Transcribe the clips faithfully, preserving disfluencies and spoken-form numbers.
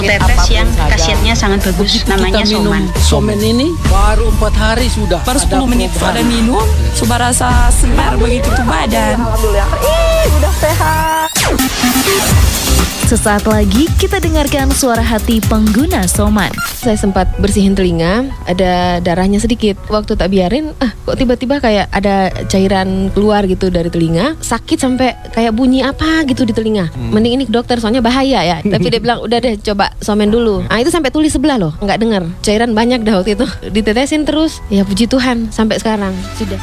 Tetes yang khasiatnya sangat bagus, namanya Kita minum Soman. Somen ini baru empat hari sudah. Baru sepuluh menit perubahan. pada minum, sudah rasa segar begitu tuh badan. Alhamdulillah, ih udah sehat. Sesaat lagi kita dengarkan suara hati pengguna Soman. Saya sempat bersihin telinga, ada darahnya sedikit. Waktu tak biarin, ah kok tiba-tiba kayak ada cairan keluar gitu dari telinga. Sakit sampai kayak bunyi apa gitu di telinga. Mending ini ke dokter soalnya bahaya ya. Tapi dia bilang udah deh coba Somen dulu. Nah itu sampai tulis sebelah loh, nggak dengar. Cairan banyak dah waktu itu. Ditetesin terus. Ya puji Tuhan sampai sekarang sudah.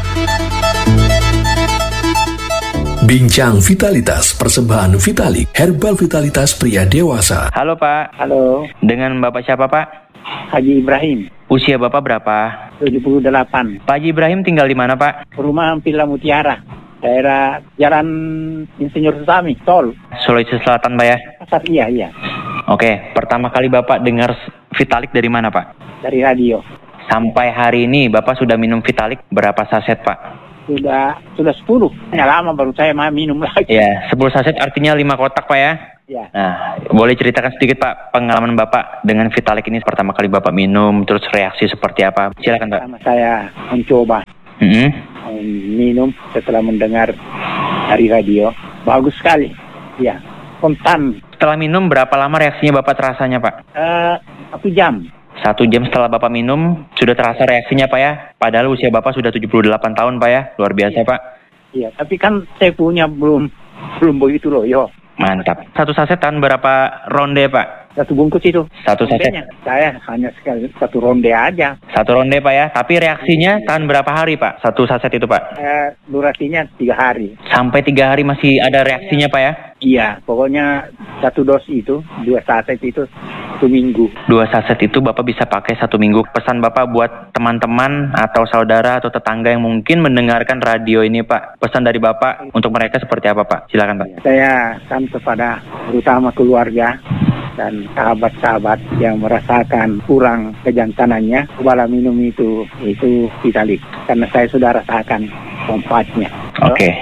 Bincang Vitalitas Persembahan Vitalik Herbal Vitalitas Pria Dewasa. Halo Pak. Halo. Dengan Bapak siapa Pak? Haji Ibrahim. Usia Bapak berapa? tujuh puluh delapan. Pak Haji Ibrahim tinggal di mana Pak? Rumah Villa Mutiara. Daerah Jalan Insinyur Susami, Tol. Sulawesi Selatan Pak ya? Pasar, iya, iya. Oke, pertama kali Bapak dengar Vitalik dari mana Pak? Dari radio. Sampai hari ini Bapak sudah minum Vitalik berapa saset Pak? Sudah sudah sepuluh. Ya lama baru saya mau minum lagi. Ya, sepuluh saset artinya lima kotak Pak ya? Ya. Nah, boleh ceritakan sedikit Pak pengalaman Bapak dengan Vitalik ini pertama kali Bapak minum, terus reaksi seperti apa? Silakan Pak. Pertama saya mencoba Mm-hmm. minum setelah mendengar dari radio. Bagus sekali. Ya, spontan. Setelah minum berapa lama reaksinya Bapak terasanya Pak? Eh, satu jam. Satu jam setelah Bapak minum, sudah terasa reaksinya Pak ya? Padahal usia Bapak sudah tujuh puluh delapan tahun Pak ya? Luar biasa Pak. Iya, tapi kan saya punya belum belum begitu loh, yo. Mantap. Satu saset tahan berapa ronde Pak? Satu bungkus itu. Satu saset? Rondenya, saya hanya sekali satu ronde aja. Satu ronde Pak ya? Tapi reaksinya tahan berapa hari Pak? Satu saset itu Pak? Eh, durasinya tiga hari. Sampai tiga hari masih ada reaksinya Pak ya? Iya, pokoknya satu dos itu, dua saset itu satu minggu. Dua saset itu Bapak bisa pakai satu minggu. Pesan Bapak buat teman-teman atau saudara atau tetangga yang mungkin mendengarkan radio ini Pak. Pesan dari Bapak untuk mereka seperti apa Pak? Silakan Pak. Saya kan kepada terutama keluarga dan sahabat-sahabat yang merasakan kurang kejantanannya, cobalah minum itu, itu Vitalik. Karena saya sudah rasakan manfaatnya. Oke. Okay.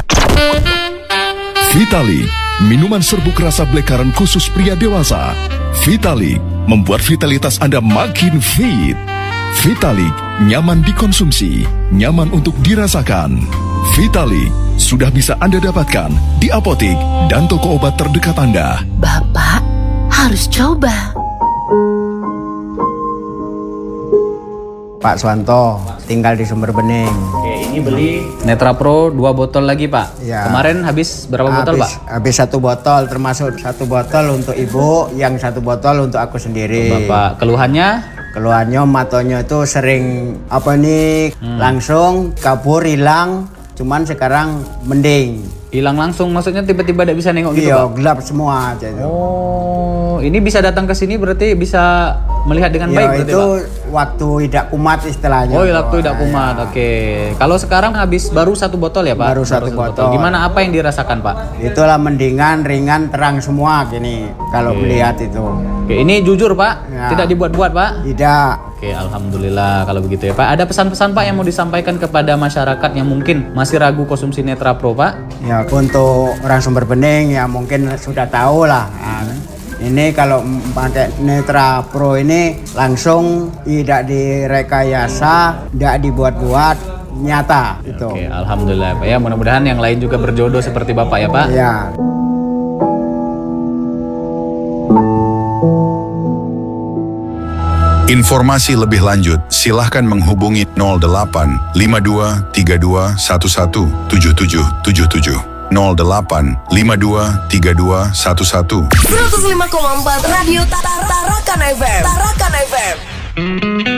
Vitalik, minuman serbuk rasa blackcurrant khusus pria dewasa. Vitalik membuat vitalitas Anda makin fit. Vitalik nyaman dikonsumsi, nyaman untuk dirasakan. Vitalik sudah bisa Anda dapatkan di apotek dan toko obat terdekat Anda. Bapak harus coba. Pak Suwanto, tinggal di Sumber Bening. Oke, ini beli Netra Pro dua botol lagi Pak. Ya. Kemarin habis berapa botol habis, Pak? Habis satu botol, termasuk satu botol untuk ibu, yang satu botol untuk aku sendiri. Bapak, keluhannya? Keluhannya matonya itu sering apa nih hmm. langsung kabur hilang, cuman sekarang mending. Hilang langsung, maksudnya tiba-tiba tidak bisa nengok gitu iya, Pak? gelap semua aja itu. Oh, ini bisa datang ke sini berarti bisa melihat dengan iya, baik berarti itu Pak? Waktu tidak kumat istilahnya. Oh, waktu tidak kumat, ya. Oke. Kalau sekarang habis baru satu botol ya Pak? Baru satu, baru satu botol. Gimana, apa yang dirasakan Pak? Itulah mendingan, ringan, terang semua gini kalau Oke. melihat itu. Oke, ini jujur Pak? Ya. Tidak dibuat-buat Pak? Tidak. Oke, alhamdulillah kalau begitu ya Pak. Ada pesan-pesan Pak yang mau disampaikan kepada masyarakat yang mungkin masih ragu konsumsi Netra Pro Pak? Ya, untuk orang Sumber Bening ya mungkin sudah tahu lah. Nah, ini kalau pakai Netra Pro ini langsung tidak direkayasa, tidak dibuat-buat, nyata itu. Oke, alhamdulillah Pak ya. Mudah-mudahan yang lain juga berjodoh seperti Bapak ya Pak. Ya. Informasi lebih lanjut, silahkan menghubungi nol delapan lima dua tiga dua satu satu tujuh tujuh tujuh tujuh nol delapan lima dua tiga dua satu satu seratus lima koma empat Radio Tarakan F M. Tarakan F M.